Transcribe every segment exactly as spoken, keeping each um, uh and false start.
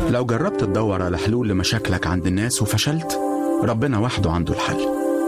لو جربت تدور على حلول لمشاكلك عند الناس وفشلت، ربنا وحده عنده الحل.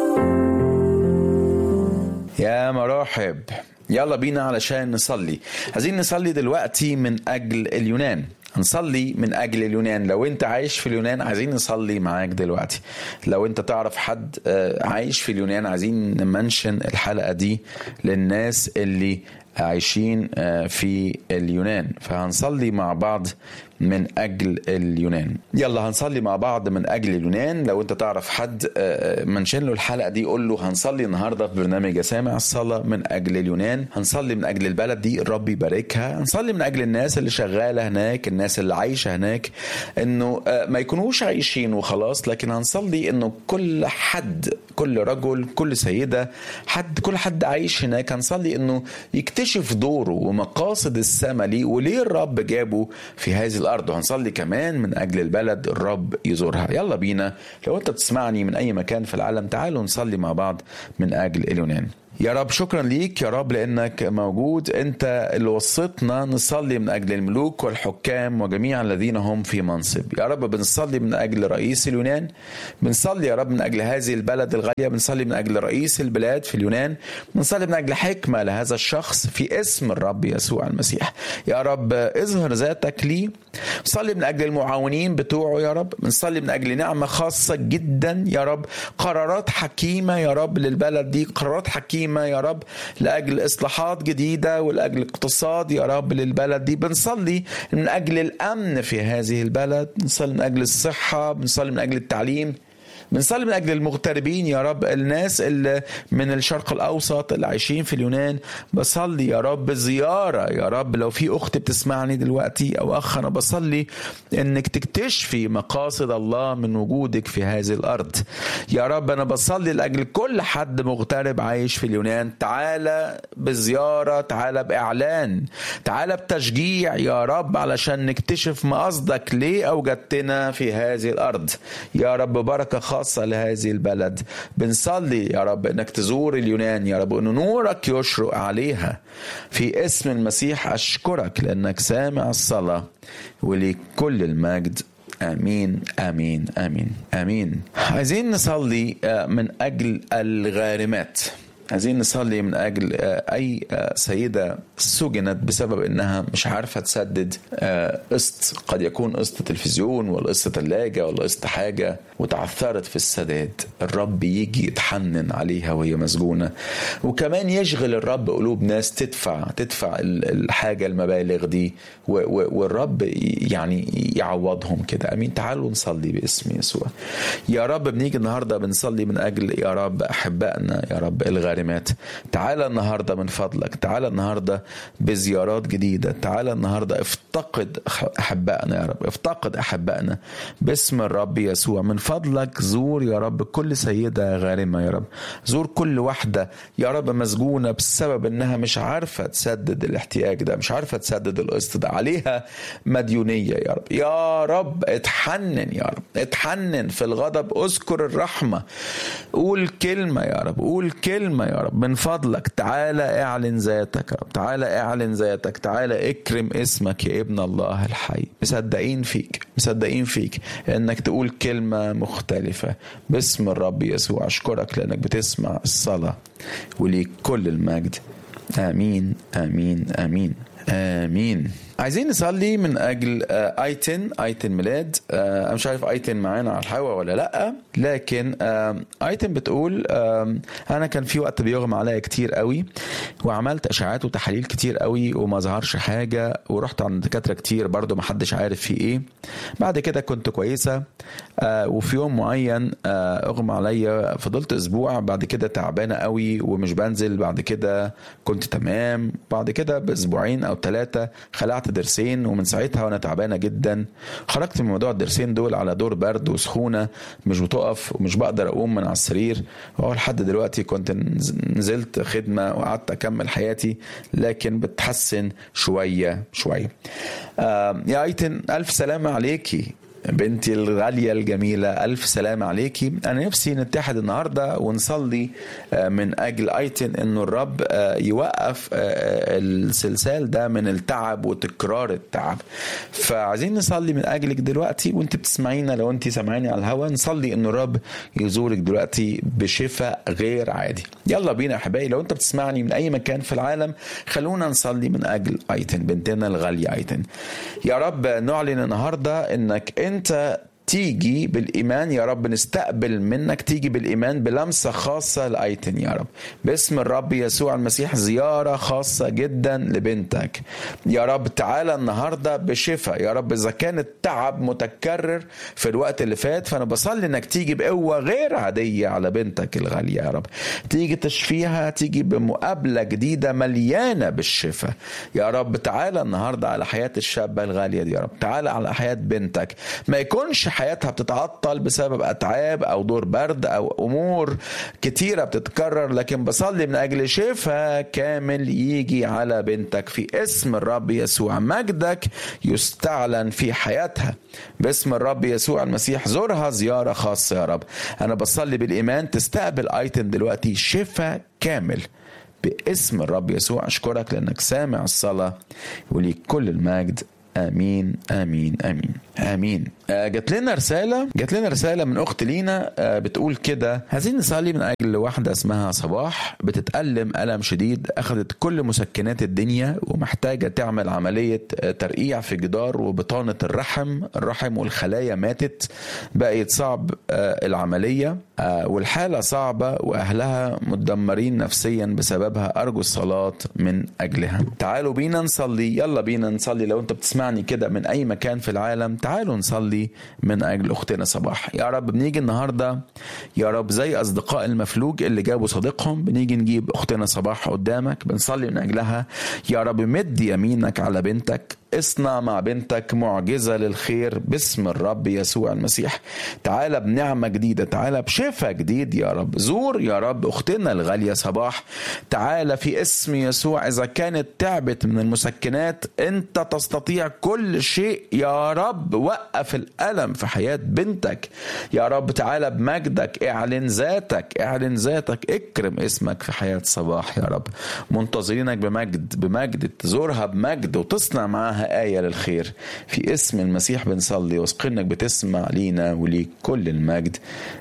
يا مرحب، يلا بينا علشان نصلي. عايزين نصلي دلوقتي من أجل اليونان. هنصلي من أجل اليونان. لو أنت عايش في اليونان عايزين نصلي معاك دلوقتي. لو أنت تعرف حد عايش في اليونان عايزين نمنشن الحلقة دي للناس اللي عايشين في اليونان. فهنصلي مع بعض من أجل اليونان. يلا هنصلي مع بعض من أجل اليونان. لو أنت تعرف حد منشن له الحلقة دي قول له هنصلي النهاردة في برنامج سامع الصلاة من أجل اليونان. هنصلي من أجل البلد دي الرب يباركها. هنصلي من أجل الناس اللي شغالة هناك، الناس اللي عايشة هناك، إنه ما يكونوش عايشين وخلاص، لكن هنصلي إنه كل حد، كل رجل، كل سيدة، حد كل حد عايش هناك هنصلي إنه يكتشف دوره ومقاصد السما ليه وليه الرب جابه في هذه الأرض. هنصلي كمان من أجل البلد الرب يزورها. يلا بينا. لو أنت بتسمعني من أي مكان في العالم تعالوا نصلي مع بعض من أجل اليونان. يا رب شكرا ليك يا رب لأنك موجود. أنت اللي وصيتنا نصلي من أجل الملوك والحكام وجميع الذين هم في منصب. يا رب بنصلي من أجل رئيس اليونان، بنصلي يا رب من أجل هذه البلد الغالية، بنصلي من أجل رئيس البلاد في اليونان، بنصلي من أجل حكمة لهذا الشخص في اسم الرب يسوع المسيح. يا رب اظهر ذاتك لي. بنصلي من أجل المعاونين بتوعه يا رب، بنصلي من أجل نعمة خاصة جدا يا رب، قرارات حكيمة يا رب للبلد دي، قرارات حكيمة يا رب لأجل إصلاحات جديدة ولأجل اقتصاد يا رب للبلد دي. بنصلي من أجل الأمن في هذه البلد، بنصلي من أجل الصحة، بنصلي من أجل التعليم، بنصلي من أجل المغتربين يا رب، الناس اللي من الشرق الأوسط اللي عايشين في اليونان. بصلي يا رب زيارة يا رب. لو في أخت بتسمعني دلوقتي أو أخ، أنا بصلي إنك تكتشفي مقاصد الله من وجودك في هذه الأرض يا رب. أنا بصلي لأجل كل حد مغترب عايش في اليونان. تعالى بزيارة، تعالى بإعلان، تعالى بتشجيع يا رب علشان نكتشف ما قصدك ليه أوجدتنا في هذه الأرض يا رب. بركة خاصة لهذه البلد. بنصلي يا رب انك تزور اليونان يا رب، وان نورك يشرق عليها في اسم المسيح. اشكرك لانك سامع الصلاة ولكل المجد. امين امين امين امين. عايزين نصلي من اجل الغارمات. عايزين نصلي من أجل أي سيدة سجنت بسبب أنها مش عارفة تسدد قسط، قد يكون قسط تلفزيون ولا قسط ثلاجة ولا قسط حاجة، وتعثرت في السداد. الرب يجي يتحنن عليها وهي مسجونة. وكمان يشغل الرب قلوب ناس تدفع تدفع الحاجة المبالغ دي، والرب يعني يعوضهم كده. أمين. تعالوا نصلي باسم يسوع. يا رب بنيجي النهاردة بنصلي من أجل يا رب أحبائنا يا رب الغارمين. تعالى النهاردة من فضلك، تعالى النهاردة بزيارات جديدة، تعالى النهاردة افتقد أحبائنا يا رب، افتقد أحبائنا باسم الرب يسوع. من فضلك زور يا رب كل سيدة غارمة يا رب، زور كل واحدة يا رب مسجونة بسبب انها مش عارفة تسدد الاحتياج ده، مش عارفة تسدد القسط ده، عليها مديونية يا رب. يا رب اتحنن يا رب، اتحنن في الغضب، اذكر الرحمة، قول كلمة يا رب، قول كلمة يا رب من فضلك. تعالى اعلن ذاتك يا رب، تعالى اعلن ذاتك، تعالى اكرم اسمك يا ابن الله الحي. مصدقين فيك، مصدقين فيك انك تقول كلمة مختلفة باسم الرب يسوع. اشكرك لانك بتسمع الصلاة وليك كل المجد. امين امين امين امين. عايزين نصلي من أجل آيتن آيتن ميلاد. أنا مش عارف آيتن معانا على الحوا ولا لأ، لكن آيتن بتقول أنا كان في وقت بيغمى عليا كتير قوي، وعملت أشعاعات وتحاليل كتير قوي وما ظهرش حاجة، ورحت عند دكاترة كتير برضو ما حدش عارف في إيه. بعد كده كنت كويسة، وفي يوم معين أغمى عليا، فضلت أسبوع، بعد كده تعبانة قوي ومش بنزل، بعد كده كنت تمام، بعد كده بأسبوعين أو ثلاثة خلعت درسين، ومن ساعتها وانا تعبانه جدا. خرجت من موضوع الدرسين دول على دور برد وسخونه مش بتقف، ومش بقدر اقوم من على السرير. وهو لحد دلوقتي كنت نزلت خدمه وقعدت اكمل حياتي، لكن بتحسن شويه شويه. آه يا ايتن الف سلامه عليكي. بنتي الغالية الجميلة، ألف سلام عليكي. أنا نفسي نتحد النهاردة ونصلي من أجل أيتن إنه الرب يوقف السلسال ده من التعب وتكرار التعب. فعايزين نصلي من أجلك دلوقتي وانت بتسمعينا، لو انت سمعيني على الهواء، نصلي إنه الرب يزورك دلوقتي بشفاء غير عادي. يلا بينا أحبائي، لو انت بتسمعني من أي مكان في العالم خلونا نصلي من أجل أيتن بنتنا الغالية أيتن. يا رب نعلن النهاردة إنك انت تيجي بالإيمان يا رب، نستقبل منك تيجي بالإيمان بلمسة خاصة لأيتن يا رب، باسم الرب يسوع المسيح، زيارة خاصة جدا لبنتك يا رب. تعالى النهاردة بشفاء يا رب. إذا كان التعب متكرر في الوقت اللي فات، فأنا بصلي إنك تيجي بقوة غير عادية على بنتك الغالية يا رب، تيجي تشفيها، تيجي بمقابلة جديدة مليانة بالشفاء يا رب. تعالى النهاردة على حياة الشابة الغالية دي يا رب، تعالى على حياة بنتك، ما يكونش حياتها بتتعطل بسبب أتعاب أو دور برد أو أمور كتيرة بتتكرر، لكن بصلي من أجل شفاء كامل يجي على بنتك في اسم الرب يسوع. مجدك يستعلن في حياتها باسم الرب يسوع المسيح. زورها زيارة خاصة يا رب. أنا بصلي بالإيمان تستقبل أيتن دلوقتي شفاء كامل باسم الرب يسوع. أشكرك لأنك سامع الصلاة وليك كل المجد. آمين آمين آمين آمين. جات لنا رسالة جات لنا رسالة من أخت لينا بتقول كده: عايزين نصلي من أجل واحدة اسمها صباح، بتتألم ألم شديد، أخذت كل مسكنات الدنيا ومحتاجة تعمل عملية ترقيع في جدار وبطانة الرحم الرحم والخلايا ماتت، بقيت صعب العملية والحالة صعبة وأهلها متدمرين نفسيا بسببها. أرجو الصلاة من أجلها. تعالوا بينا نصلي، يلا بينا نصلي. لو أنت بتسمعني كده من أي مكان في العالم تعالوا نصلي من أجل أختنا صباح. يا رب بنيجي النهاردة يا رب زي أصدقاء المفلوج اللي جابوا صديقهم، بنيجي نجيب أختنا صباح قدامك، بنصلي من أجلها يا رب. مد يمينك على بنتك، اصنع مع بنتك معجزة للخير باسم الرب يسوع المسيح. تعالى بنعمة جديدة، تعالى بشفاء جديد يا رب. زور يا رب أختنا الغالية صباح، تعالى في اسم يسوع. إذا كانت تعبت من المسكنات، أنت تستطيع كل شيء يا رب. وقف الألم في حياة بنتك يا رب. تعالى بمجدك، اعلن ذاتك اعلن ذاتك اكرم اسمك في حياة صباح يا رب. منتظرينك بمجد بمجد تزورها بمجد وتصنع معها آية للخير في اسم المسيح. بنصلي واثقينك بتسمع لينا وليك كل المجد.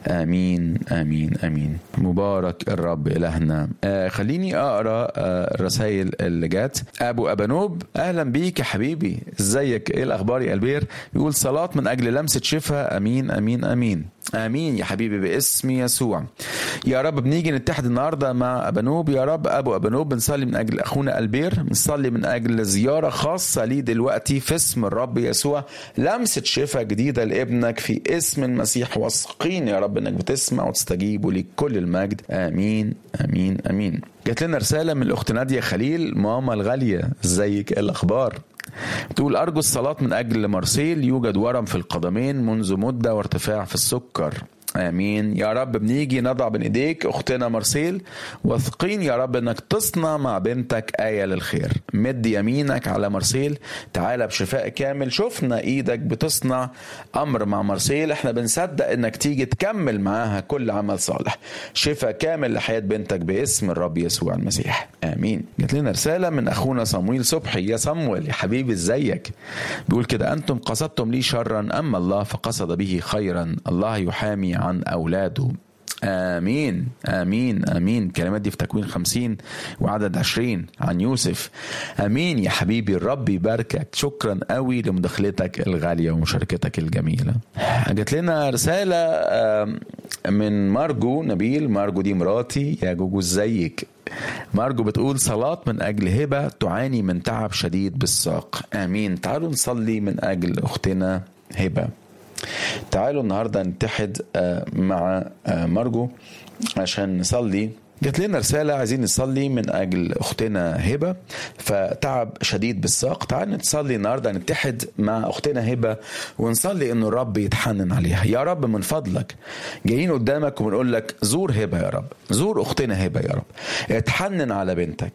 آمين آمين آمين. مبارك الرب إلهنا. آه خليني أقرأ آه الرسائل اللي جات. أبو أبانوب، أهلا بيك يا حبيبي، ازيك، ايه الأخبار يا البير؟ يقول صلاة من أجل لمسة شفاء. أمين أمين أمين آمين يا حبيبي باسم يسوع يا رب. بنيجي نتحد النهاردة مع أبانوب يا رب. أبو أبانوب بنصلي من أجل أخونا البير، بنصلي من أجل زيارة خاصة ليه دلوقتي في اسم الرب يسوع. لمسة شفاء جديدة لابنك في اسم المسيح. واثقين يا رب أنك بتسمع وتستجيب وليك كل المجد. آمين آمين آمين. جات لنا رسالة من الأخت نادية خليل: ماما الغالية ازيك، ايه الأخبار؟ بتقول أرجو الصلاة من أجل مارسيل، يوجد ورم في القدمين منذ مدة وارتفاع في السكر. آمين يا رب. بنيجي نضع بين إيديك أختنا مارسيل، واثقين يا رب أنك تصنع مع بنتك آية للخير. مد يمينك على مارسيل، تعالى بشفاء كامل. شفنا إيدك بتصنع أمر مع مارسيل، احنا بنصدق أنك تيجي تكمل معاها كل عمل صالح. شفاء كامل لحياة بنتك باسم الرب يسوع المسيح. آمين. جات لنا رسالة من أخونا صمويل صبحي: يا صمويل يا حبيبي ازيك؟ بيقول كده: أنتم قصدتم لي شرا أما الله فقصد به خيرا، الله يحامي عن أولاده. آمين آمين آمين. كلمات دي في تكوين خمسين وعدد عشرين عن يوسف. آمين يا حبيبي، الرب يباركك. شكرا قوي لمداخلتك الغالية ومشاركتك الجميلة. جات لنا رسالة من مارجو نبيل. مارجو دي مراتي يا جوجو، ازيك؟ مارجو بتقول صلاة من أجل هبة تعاني من تعب شديد بالساق. آمين. تعالوا نصلي من أجل أختنا هبة. تعالوا النهاردة نتحد مع مارجو عشان نصلي. جات لنا رسالة عايزين نصلي من أجل أختنا هبة فتعب شديد بالساق. تعال نصلي النهاردة، نتحد مع أختنا هبة ونصلي إنه الرب يتحنن عليها. يا رب من فضلك جايين قدامك وبنقول لك زور هبة يا رب، زور أختنا هبة يا رب، اتحنن على بنتك.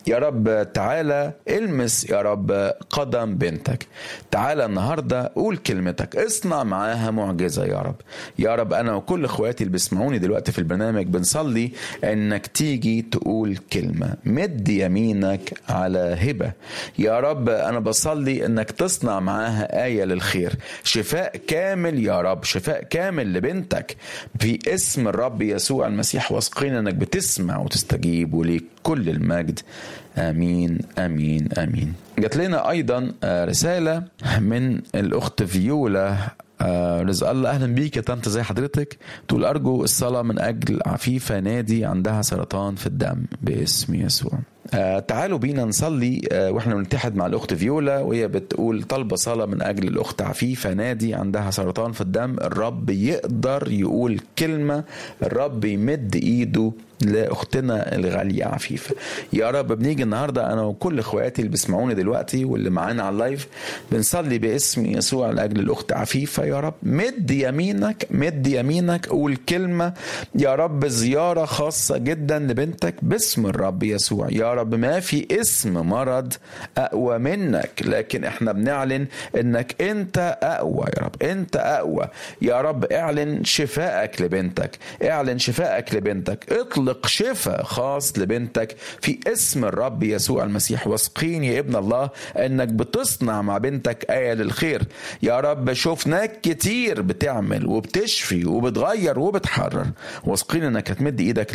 يا رب تعالى المس يا رب قدم بنتك، تعالى النهاردة قول كلمتك، اصنع معاها معجزة يا رب. يا رب أنا وكل اخواتي اللي بيسمعوني دلوقتي في البرنامج بنصلي انك تيجي تقول كلمة، مد يمينك على هبة يا رب. أنا بصلي انك تصنع معاها آية للخير، شفاء كامل يا رب، شفاء كامل لبنتك في اسم الرب يسوع المسيح. واثقين انك بتسمع وتستجيب، وليك كل المجد. آمين آمين آمين. جات لنا أيضا رسالة من الأخت فيولا رزق الله. أهلا بيك يا طنط، زي حضرتك؟ تقول أرجو الصلاة من أجل عفيفة نادي عندها سرطان في الدم باسم يسوع. آه تعالوا بينا نصلي آه واحنا بنتحد مع الأخت فيولا، وهي بتقول طلب صلاة من أجل الأخت عفيفة نادي عندها سرطان في الدم. الرب يقدر يقول كلمة، الرب يمد إيده لأختنا الغالية عفيفة يا رب. بنيجي النهاردة أنا وكل إخواتي اللي بيسمعوني دلوقتي واللي معانا على اللايف بنصلي باسم يسوع لأجل الأخت عفيفة يا رب. مد يمينك، مد يمينك، قول كلمة يا رب، زيارة خاصة جدا لبنتك باسم الرب يسوع يا رب. ما في اسم مرض أقوى منك، لكن احنا بنعلن انك انت أقوى يا رب، انت أقوى يا رب. اعلن شفائك لبنتك، اعلن شفائك لبنتك، اطلق شفاء خاص لبنتك في اسم الرب يسوع المسيح. واثقين يا ابن الله انك بتصنع مع بنتك آية للخير يا رب. شوفناك كتير بتعمل وبتشفي وبتغير وبتحرر، واثقين انك هتمد ايدك